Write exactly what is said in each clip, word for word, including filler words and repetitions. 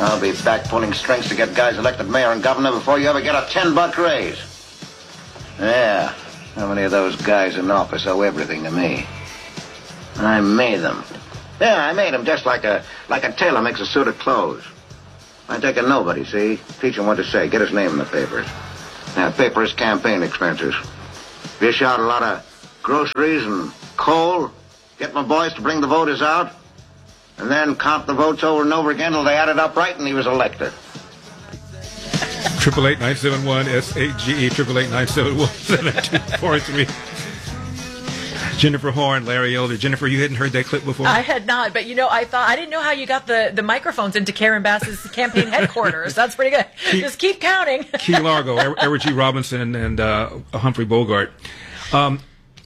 I'll be back pulling strings to get guys elected mayor and governor before you ever get a ten-buck raise. Yeah, how many of those guys in office owe everything to me? I made them. Yeah, I made them just like a like a tailor makes a suit of clothes. I take a nobody, see? Teach him what to say. Get his name in the papers. Now, paper his campaign expenses. Dish out a lot of groceries and coal. Get my boys to bring the voters out. And then count the votes over and over again till they added up right and he was elected. Triple eight nine seven one S A G E triple eight nine seven one seven two four three. Jennifer Horn, Larry Elder. Jennifer, you hadn't heard that clip before? I had not, but you know, I thought I didn't know how you got the, the microphones into Karen Bass's campaign headquarters. That's pretty good. Key, Just keep counting. Key Largo, Edward G. Robinson, and uh, Humphrey Bogart. Um,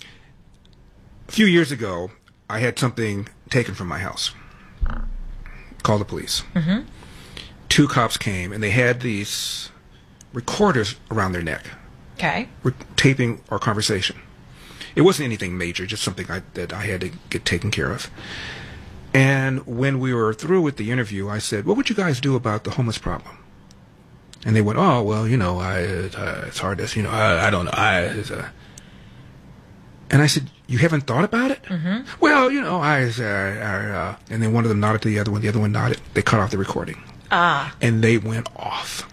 a few years ago, I had something taken from my house. Called the police. Mm-hmm. Two cops came, and they had these recorders around their neck. Okay. We're taping our conversation. It wasn't anything major, just something I, that I had to get taken care of. And when we were through with the interview, I said, what would you guys do about the homeless problem? And they went, oh, well, you know, I, uh, it's hard to, you know, I, I don't know. I, it's, uh... And I said, you haven't thought about it? Mm-hmm. Well, you know, I, uh, I uh... and then one of them nodded to the other one, the other one nodded. They cut off the recording. Ah. And they went off.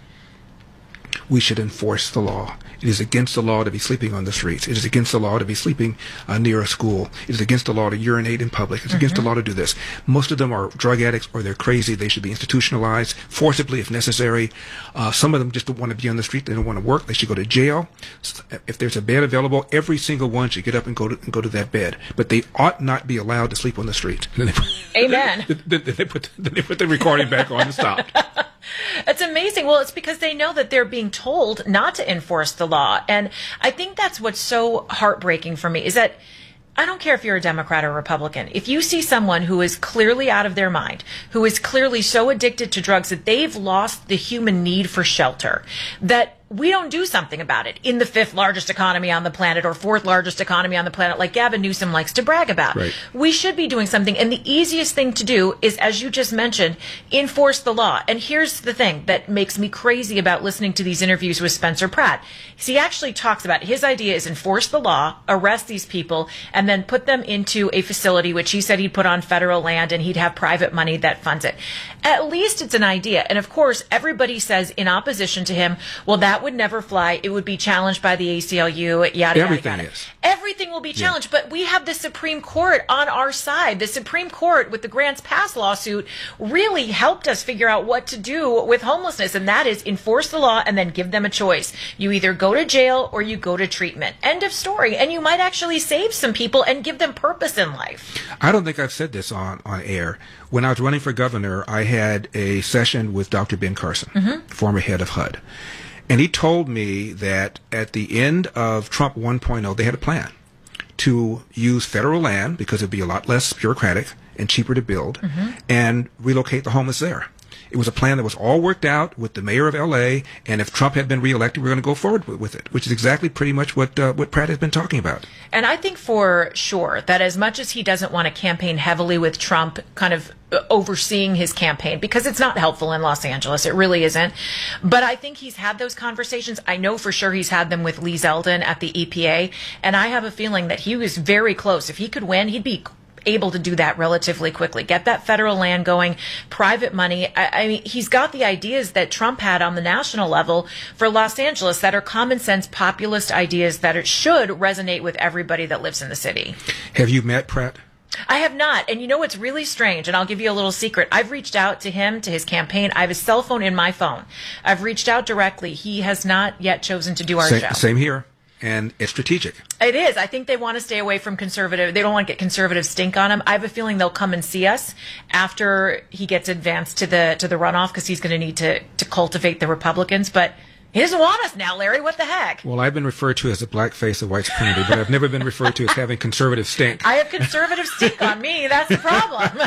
We should enforce the law. It is against the law to be sleeping on the streets. It is against the law to be sleeping uh, near a school. It is against the law to urinate in public. It's mm-hmm. against the law to do this. Most of them are drug addicts or they're crazy. They should be institutionalized forcibly if necessary. Uh, some of them just don't want to be on the street. They don't want to work. They should go to jail. If there's a bed available, every single one should get up and go to, and go to that bed. But they ought not be allowed to sleep on the street. Amen. then, then, they put, then they put the recording back on and stopped. It's amazing. Well, it's because they know that they're being told not to enforce the law. And I think that's what's so heartbreaking for me is that I don't care if you're a Democrat or Republican. If you see someone who is clearly out of their mind, who is clearly so addicted to drugs that they've lost the human need for shelter, that we don't do something about it in the fifth largest economy on the planet or fourth largest economy on the planet like Gavin Newsom likes to brag about. Right. We should be doing something. And the easiest thing to do is, as you just mentioned, enforce the law. And here's the thing that makes me crazy about listening to these interviews with Spencer Pratt. He actually talks about his idea is enforce the law, arrest these people, and then put them into a facility, which he said he'd put on federal land and he'd have private money that funds it. At least it's an idea. And of course, everybody says in opposition to him, well, that would never fly. It would be challenged by the A C L U, yada, yada, Everything yada. is. Everything will be challenged, yeah. But we have the Supreme Court on our side. The Supreme Court, with the Grants Pass lawsuit, really helped us figure out what to do with homelessness, and that is enforce the law and then give them a choice. You either go to jail or you go to treatment. End of story. And you might actually save some people and give them purpose in life. I don't think I've said this on, on air. When I was running for governor, I had a session with Doctor Ben Carson, mm-hmm. former head of H U D. And he told me that at the end of Trump one point oh, they had a plan to use federal land because it'd be a lot less bureaucratic and cheaper to build, mm-hmm. and relocate the homeless there. It was a plan that was all worked out with the mayor of L A, and if Trump had been reelected, we we're going to go forward with, with it, which is exactly pretty much what uh, what Pratt has been talking about. And I think for sure that as much as he doesn't want to campaign heavily with Trump kind of overseeing his campaign, because it's not helpful in Los Angeles, it really isn't, but I think he's had those conversations. I know for sure he's had them with Lee Zeldin at the E P A, and I have a feeling that he was very close. If he could win, he'd be able to do that relatively quickly. Get that federal land going, private money. I, I mean, he's got the ideas that Trump had on the national level for Los Angeles that are common sense, populist ideas that it should resonate with everybody that lives in the city. Have you met Pratt? I have not. And you know what's really strange, and I'll give you a little secret. I've reached out to him, to his campaign. I have his cell phone in my phone. I've reached out directly. He has not yet chosen to do our same, show. Same here. And it's strategic. It is. I think they want to stay away from conservative. They don't want to get conservative stink on him. I have a feeling they'll come and see us after he gets advanced to the to the runoff, because he's going to need to to cultivate the Republicans. But he doesn't want us now, Larry. What the heck? Well, I've been referred to as the black face of white supremacy, but I've never been referred to as having conservative stink. I have conservative stink on me. That's the problem.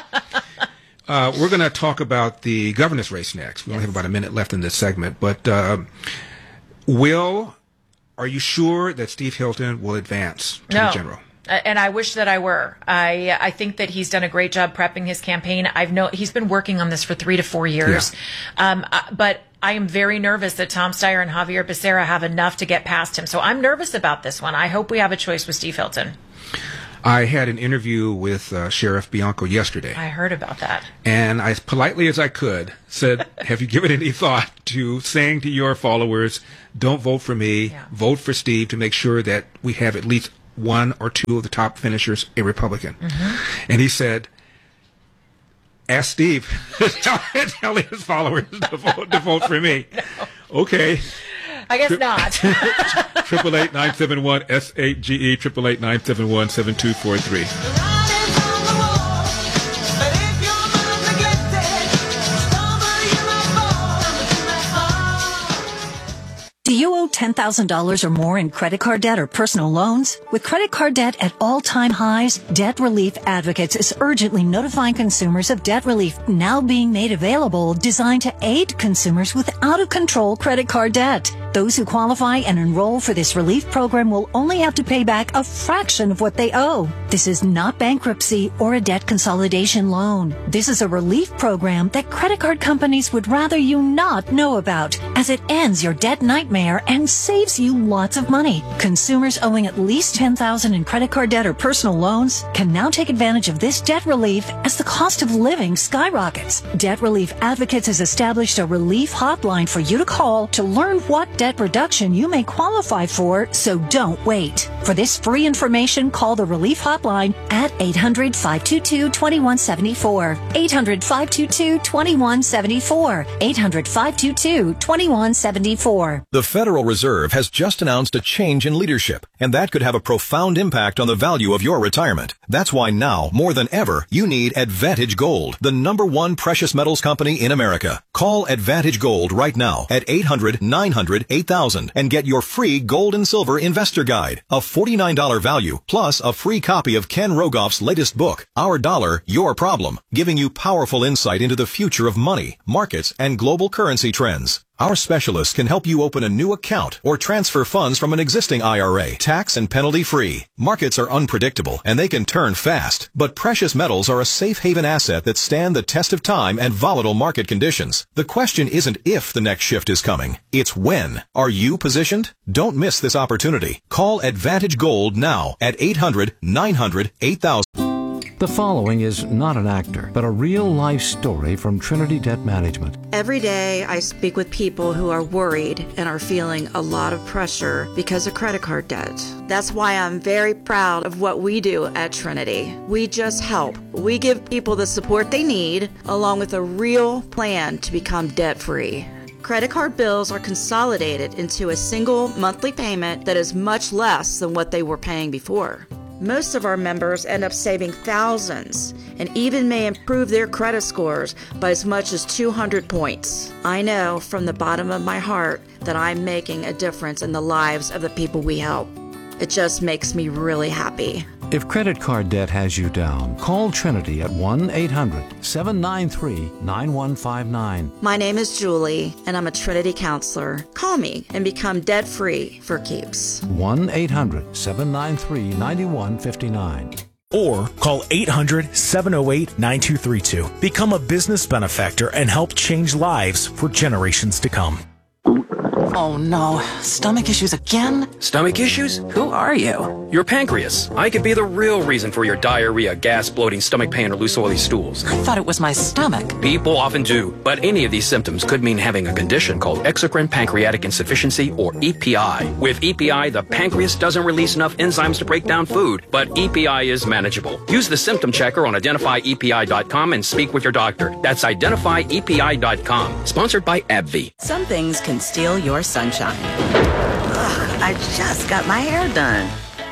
uh, we're going to talk about the governor's race next. We only have about a minute left in this segment. But uh, will... Are you sure that Steve Hilton will advance to no. the general? And I wish that I were. I I think that he's done a great job prepping his campaign. I've know he's been working on this for three to four years. Yeah. Um, but I am very nervous that Tom Steyer and Javier Becerra have enough to get past him. So I'm nervous about this one. I hope we have a choice with Steve Hilton. I had an interview with uh, Sheriff Bianco yesterday. I heard about that. And I, as politely as I could, said, have you given any thought to saying to your followers, don't vote for me, yeah. vote for Steve to make sure that we have at least one or two of the top finishers a Republican? Mm-hmm. And he said, ask Steve, tell, tell his followers to vote, to vote for me. No. Okay. I guess not. Triple eight nine seven one S eight G E triple eight nine seven one seven two four three. Do you owe ten thousand dollars or more in credit card debt or personal loans? With credit card debt at all-time highs, Debt Relief Advocates is urgently notifying consumers of debt relief now being made available, designed to aid consumers with out-of-control credit card debt. Those who qualify and enroll for this relief program will only have to pay back a fraction of what they owe. This is not bankruptcy or a debt consolidation loan. This is a relief program that credit card companies would rather you not know about, as it ends your debt nightmare and saves you lots of money. Consumers owing at least ten thousand dollars in credit card debt or personal loans can now take advantage of this debt relief as the cost of living skyrockets. Debt Relief Advocates has established a relief hotline for you to call to learn what debt reduction you may qualify for, so don't wait. For this free information, call the Relief Hotline at eight hundred, five two two, two one seven four. eight hundred, five two two, two one seven four. eight hundred, five two two, two one seven four. The Federal Reserve has just announced a change in leadership, and that could have a profound impact on the value of your retirement. That's why now, more than ever, you need Advantage Gold, the number one precious metals company in America. Call Advantage Gold right now at eight hundred, nine hundred, eight thousand and get your free gold and silver investor guide, a forty-nine dollars value, plus a free copy of Ken Rogoff's latest book, Our Dollar, Your Problem, giving you powerful insight into the future of money, markets, and global currency trends. Our specialists can help you open a new account or transfer funds from an existing I R A, tax and penalty free. Markets are unpredictable and they can turn fast, but precious metals are a safe haven asset that stand the test of time and volatile market conditions. The question isn't if the next shift is coming, it's when. Are you positioned? Don't miss this opportunity. Call Advantage Gold now at eight hundred, nine hundred, eight thousand. The following is not an actor, but a real-life story from Trinity Debt Management. Every day I speak with people who are worried and are feeling a lot of pressure because of credit card debt. That's why I'm very proud of what we do at Trinity. We just help. We give people the support they need, along with a real plan to become debt-free. Credit card bills are consolidated into a single monthly payment that is much less than what they were paying before. Most of our members end up saving thousands and even may improve their credit scores by as much as two hundred points. I know from the bottom of my heart that I'm making a difference in the lives of the people we help. It just makes me really happy. If credit card debt has you down, call Trinity at one eight hundred, seven nine three, nine one five nine. My name is Julie, and I'm a Trinity counselor. Call me and become debt-free for keeps. one eight hundred, seven nine three, nine one five nine. Or call eight hundred, seven oh eight, nine two three two. Become a business benefactor and help change lives for generations to come. Oh no, stomach issues again? Stomach issues? Who are you? Your pancreas. I could be the real reason for your diarrhea, gas, bloating, stomach pain, or loose oily stools. I thought it was my stomach. People often do, but any of these symptoms could mean having a condition called exocrine pancreatic insufficiency, or E P I. With E P I, the pancreas doesn't release enough enzymes to break down food, but E P I is manageable. Use the symptom checker on identify E P I dot com and speak with your doctor. That's identify E P I dot com. Sponsored by AbbVie. Some things can steal your sunshine. Ugh, I just got my hair done.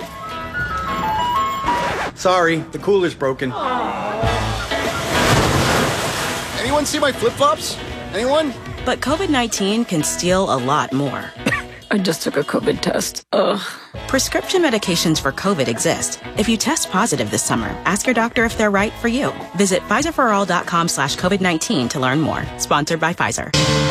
Sorry, the cooler's broken. Anyone see my flip-flops? Anyone? But COVID nineteen can steal a lot more. I just took a COVID test. Ugh. Prescription medications for COVID exist. If you test positive this summer, ask your doctor if they're right for you. Visit Pfizer for all dot com slash COVID nineteen to learn more. Sponsored by Pfizer.